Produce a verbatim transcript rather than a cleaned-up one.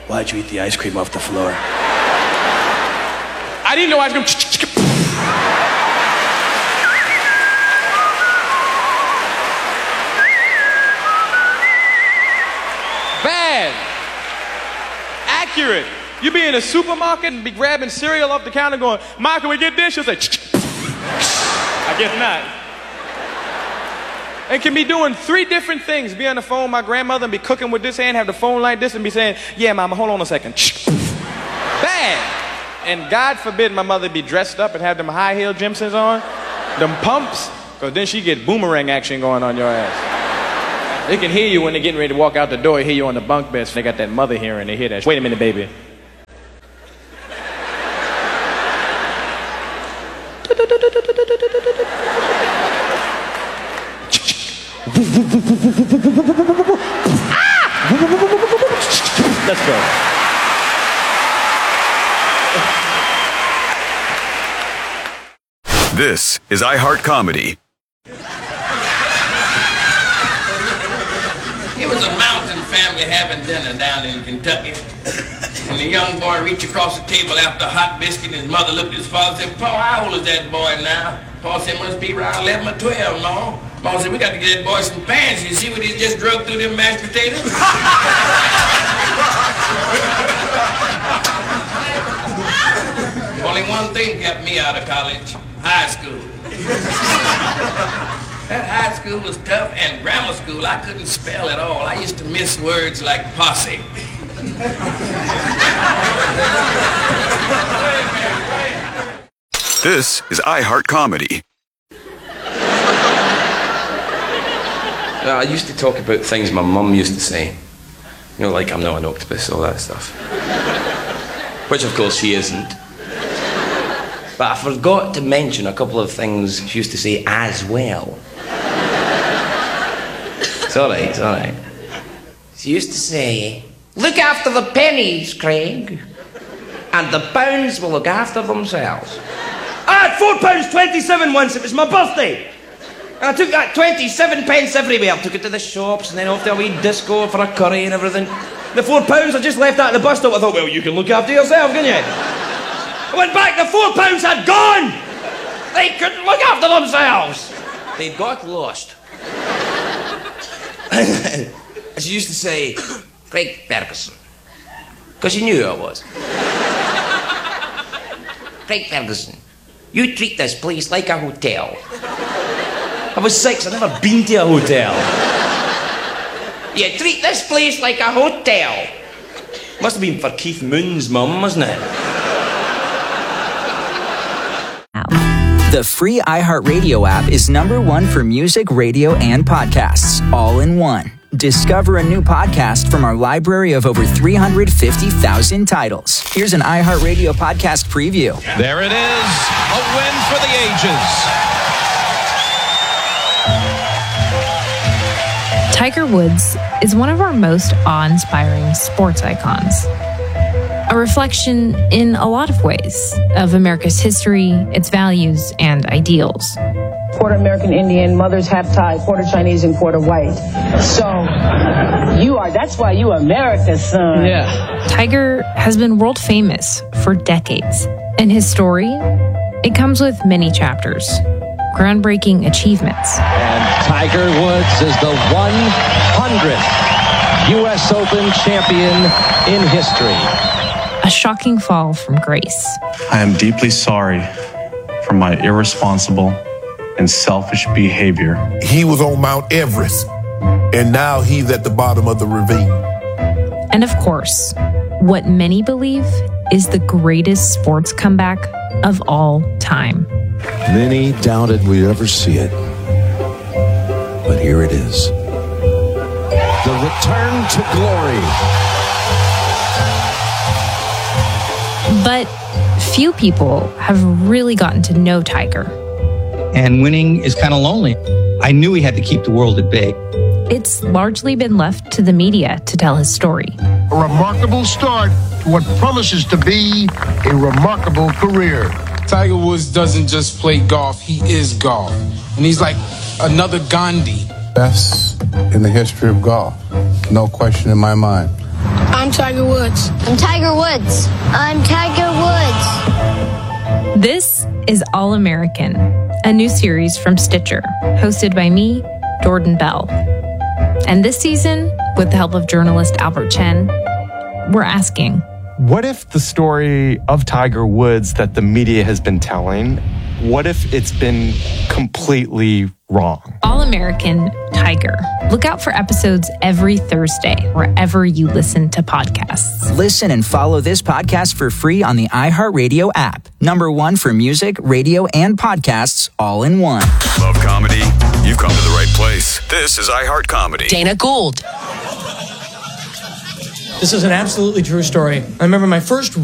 why'd you eat the ice cream off the floor? I didn't know ice cream. Bad. Accurate. You be in a supermarket and be grabbing cereal off the counter going, Ma, can we get this? She'll say, I guess not. And can be doing three different things. Be on the phone with my grandmother and be cooking with this hand, have the phone like this and be saying, yeah, Mama, hold on a second. Bad. And God forbid my mother be dressed up and have them high-heel Jimsons on, them pumps, because then she get boomerang action going on your ass. They can hear you when they're getting ready to walk out the door, hear you on the bunk bed. They got that mother hearing, they hear that. Wait a minute, baby. Let's go. This is iHeart Comedy. It was a mountain family having dinner down in Kentucky. And the young boy reached across the table after a hot biscuit, and his mother looked at his father and said, Paul, how old is that boy now? Paul said, must be around eleven or twelve, no? Paul said, we got to get that boy some pants. You see what he just drug through them mashed potatoes? Only one thing kept me out of college, high school. That high school was tough, and grammar school, I couldn't spell at all. I used to miss words like posse. This is iHeart Comedy. I used to talk about things my mum used to say. You know, like, I'm not an octopus, all that stuff. Which, of course, she isn't. But I forgot to mention a couple of things she used to say as well. It's all right, it's all right. She used to say, look after the pennies, Craig, and the pounds will look after themselves. I had four pounds twenty-seven once, it was my birthday. And I took that twenty-seven pence everywhere. Took it to the shops and then off to a wee disco for a curry and everything. The four pounds I just left that at the bus stop. I thought, well, you can look after yourself, can you? I went back, the four pounds had gone! They couldn't look after themselves! They'd got lost. And she used to say, Craig Ferguson. Because she knew who I was. Craig Ferguson, you treat this place like a hotel. I was six, I'd never been to a hotel. You treat this place like a hotel. Must have been for Keith Moon's mum, wasn't it? The free iHeartRadio app is number one for music, radio, and podcasts, all in one. Discover a new podcast from our library of over three hundred fifty thousand titles. Here's an iHeartRadio podcast preview. There it is, a win for the ages. Tiger Woods is one of our most awe-inspiring sports icons. A reflection in a lot of ways of America's history, its values, and ideals. Quarter American Indian, mother's half Thai, quarter Chinese, and quarter white. So, you are, that's why you are America's son. Yeah. Tiger has been world famous for decades. And his story, it comes with many chapters, groundbreaking achievements. And Tiger Woods is the one hundredth U S Open champion in history. A shocking fall from grace. I am deeply sorry for my irresponsible and selfish behavior. He was on Mount Everest, and now he's at the bottom of the ravine. And of course, what many believe is the greatest sports comeback of all time. Many doubted we'd ever see it, but here it is. The return to glory. But few people have really gotten to know Tiger. And winning is kind of lonely. I knew he had to keep the world at bay. It's largely been left to the media to tell his story. A remarkable start to what promises to be a remarkable career. Tiger Woods doesn't just play golf, he is golf. And he's like another Gandhi. Best in the history of golf. No question in my mind. I'm Tiger Woods. I'm Tiger Woods. I'm Tiger Woods. This is All American, a new series from Stitcher, hosted by me, Jordan Bell. And this season, with the help of journalist Albert Chen, we're asking, what if the story of Tiger Woods that the media has been telling, what if it's been completely wrong? All American Tiger. Look out for episodes every Thursday, wherever you listen to podcasts. Listen and follow this podcast for free on the iHeartRadio app. Number one for music, radio, and podcasts all in one. Love comedy? You've come to the right place. This is iHeart Comedy. Dana Gould. This is an absolutely true story. I remember my first